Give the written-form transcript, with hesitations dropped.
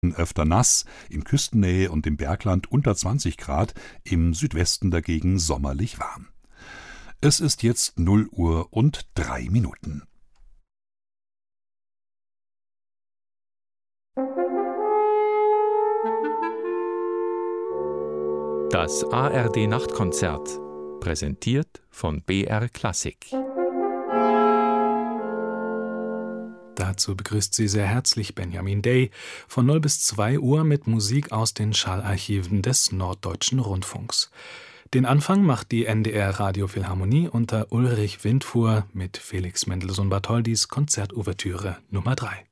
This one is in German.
öfter nass, in Küstennähe und im Bergland unter 20 Grad, im Südwesten dagegen sommerlich warm. Es ist jetzt 0:03. Das ARD Nachtkonzert, präsentiert von BR Klassik. Dazu begrüßt Sie sehr herzlich Benjamin Day von 0 bis 2 Uhr mit Musik aus den Schallarchiven des Norddeutschen Rundfunks. Den Anfang macht die NDR Radiophilharmonie unter Ulrich Windfuhr mit Felix Mendelssohn Bartholdys Konzertouvertüre Nummer 3.